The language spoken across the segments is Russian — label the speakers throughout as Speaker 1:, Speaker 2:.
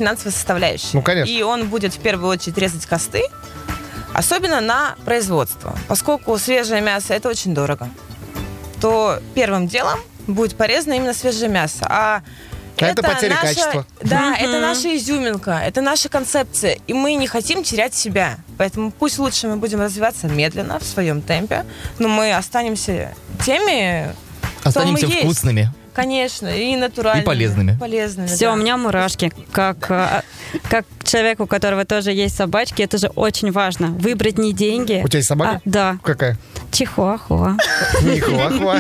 Speaker 1: финансовая составляющая.
Speaker 2: Ну, конечно.
Speaker 1: И он будет в первую очередь резать косты, особенно на производство. Поскольку свежее мясо – это очень дорого, то первым делом будет порезано именно свежее мясо. А
Speaker 2: это потеря качества.
Speaker 1: Да, это наша изюминка, это наша концепция. И мы не хотим терять себя. Поэтому пусть лучше мы будем развиваться медленно, в своем темпе, но мы останемся теми,
Speaker 3: Останемся вкусными.
Speaker 1: Конечно, и натуральными.
Speaker 3: И полезными.
Speaker 4: Все,
Speaker 1: да.
Speaker 4: у меня мурашки. Как человек, у которого тоже есть собачки, это же очень важно. Выбрать не деньги.
Speaker 2: У тебя есть собака?
Speaker 4: Да.
Speaker 2: Какая?
Speaker 4: Чихуахуа.
Speaker 2: Нихуахуа.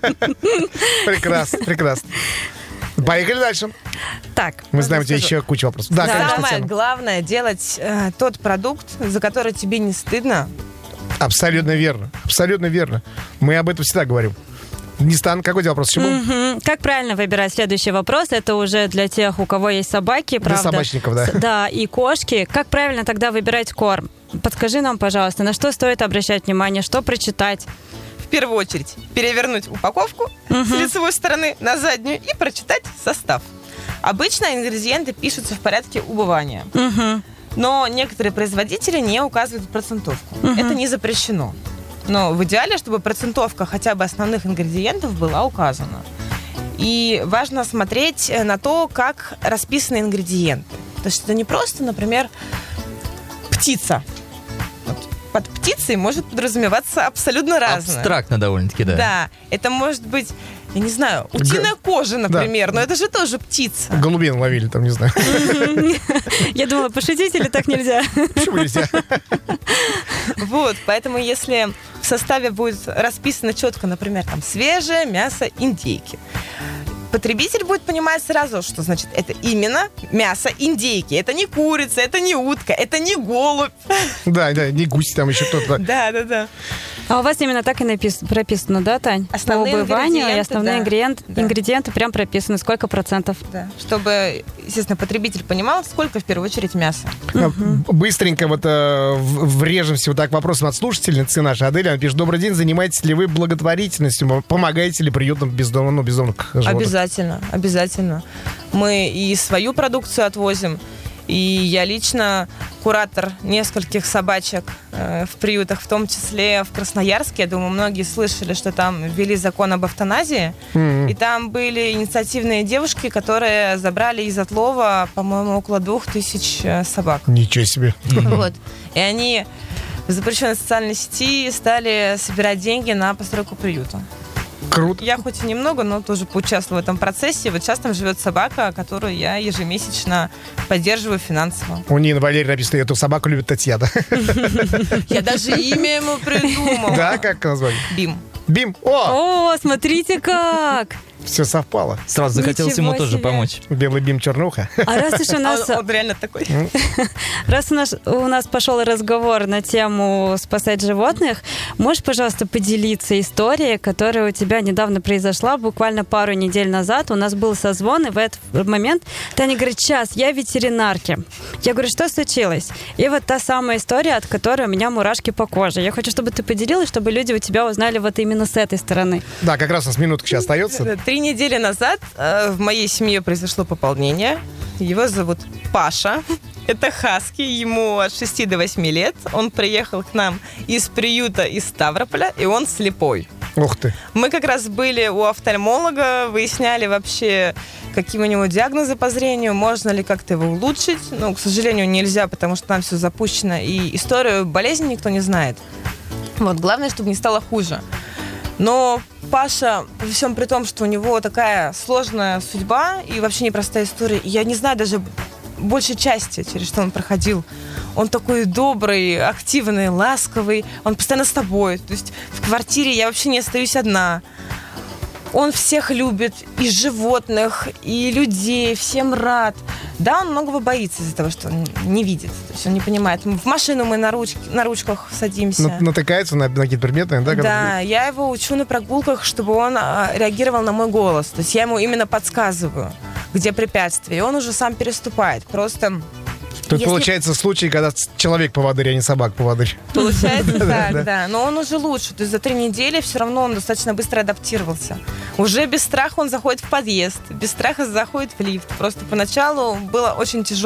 Speaker 2: Прекрасно. Поехали дальше.
Speaker 4: Так.
Speaker 2: Мы знаем, у тебя еще куча вопросов. Да, конечно,
Speaker 1: Самое
Speaker 2: Татьяна.
Speaker 1: главное делать тот продукт, за который тебе не стыдно.
Speaker 2: Абсолютно верно. Мы об этом всегда говорим. Нистан, какой у тебя вопрос еще был?
Speaker 4: Как правильно выбирать? Следующий вопрос. Это уже для тех, у кого есть собаки, правда?
Speaker 2: Для собачников, да.
Speaker 4: Да, и кошки. Как правильно тогда выбирать корм? Подскажи нам, пожалуйста, на что стоит обращать внимание, что прочитать?
Speaker 1: В первую очередь перевернуть упаковку с лицевой стороны на заднюю и прочитать состав. Обычно ингредиенты пишутся в порядке убывания. Но некоторые производители не указывают процентовку. Это не запрещено. Но в идеале, чтобы процентовка хотя бы основных ингредиентов была указана. И важно смотреть на то, как расписаны ингредиенты. То есть это не просто, например, птица. Вот под птицей может подразумеваться абсолютно разное.
Speaker 3: Абстрактно довольно-таки, да.
Speaker 1: Да, это может быть, я не знаю, утиная кожа, например, но это же тоже птица.
Speaker 2: Голубин ловили там, не знаю.
Speaker 4: Я думала, пошутить или так нельзя?
Speaker 2: Почему нельзя?
Speaker 1: Вот, поэтому если в составе будет расписано четко, например, там свежее мясо индейки, потребитель будет понимать сразу, что значит это именно мясо индейки. Это не курица, это не утка, это не голубь.
Speaker 2: Да, не гусь, там еще кто-то.
Speaker 1: Да.
Speaker 4: А у вас именно так и прописано, да, Тань?
Speaker 1: Основные
Speaker 4: по убыванию и
Speaker 1: ингредиенты,
Speaker 4: основные
Speaker 1: да.
Speaker 4: ингредиенты прям прописаны. Сколько процентов?
Speaker 1: Да. Чтобы, естественно, потребитель понимал, сколько в первую очередь мяса.
Speaker 2: Быстренько вот врежемся вот так вопросом от слушательницы нашей Адели. Она пишет: добрый день, занимаетесь ли вы благотворительностью? Помогаете ли приютам бездомных животных?
Speaker 1: Обязательно. Мы и свою продукцию отвозим, и я лично куратор нескольких собачек в приютах, в том числе в Красноярске. Я думаю, многие слышали, что там ввели закон об эвтаназии, и там были инициативные девушки, которые забрали из отлова, по-моему, около 2000 собак.
Speaker 2: Ничего себе.
Speaker 1: Вот. И они в запрещенной социальной сети стали собирать деньги на постройку приюта.
Speaker 2: Круто.
Speaker 1: Я хоть и немного, но тоже поучаствовала в этом процессе. Вот сейчас там живет собака, которую я ежемесячно поддерживаю финансово.
Speaker 2: У Нины Валерии написано: эту собаку любит Татьяна.
Speaker 1: Я даже имя ему придумала.
Speaker 2: Да, как название?
Speaker 1: Бим.
Speaker 2: О,
Speaker 4: смотрите как!
Speaker 2: все совпало.
Speaker 3: Сразу захотелось ему
Speaker 4: Ничего
Speaker 3: тоже
Speaker 4: себе.
Speaker 3: помочь.
Speaker 2: Белый Бим, чернуха.
Speaker 4: А раз уж у нас...
Speaker 1: Он реально такой.
Speaker 4: Раз у нас пошел разговор на тему спасать животных, можешь, пожалуйста, поделиться историей, которая у тебя недавно произошла, буквально пару недель назад. У нас был созвон, и в этот момент Таня говорит: сейчас, я в ветеринарке. Я говорю: что случилось? И вот та самая история, от которой у меня мурашки по коже. Я хочу, чтобы ты поделилась, чтобы люди у тебя узнали вот именно с этой стороны.
Speaker 2: Да, как раз у нас минутка сейчас остается.
Speaker 1: 3 недели назад в моей семье произошло пополнение. Его зовут Паша. Это хаски, ему от 6 до 8 лет. Он приехал к нам из приюта из Ставрополя, и он слепой.
Speaker 2: Ух ты.
Speaker 1: Мы как раз были у офтальмолога, выясняли вообще, какие у него диагнозы по зрению, можно ли как-то его улучшить. Ну, к сожалению, нельзя, потому что там все запущено, и историю болезни никто не знает. Вот, главное, чтобы не стало хуже. Но Паша, при всем при том, что у него такая сложная судьба и вообще непростая история, я не знаю даже большей части, через что он проходил. Он такой добрый, активный, ласковый, он постоянно с тобой. То есть в квартире я вообще не остаюсь одна. Он всех любит, и животных, и людей, всем рад. Да, он многого боится из-за того, что он не видит, то есть он не понимает. В машину мы на ручках садимся.
Speaker 2: Натыкается на какие-то предметы, да?
Speaker 1: Да, я его учу на прогулках, чтобы он реагировал на мой голос. То есть я ему именно подсказываю, где препятствие, и он уже сам переступает. Просто...
Speaker 2: Тут получается случай, когда человек поводырь, а не собак поводырь.
Speaker 1: Получается так, да. Но он уже лучше. То есть за 3 недели все равно он достаточно быстро адаптировался. Уже без страха он заходит в подъезд, без страха заходит в лифт. Просто поначалу было очень тяжело.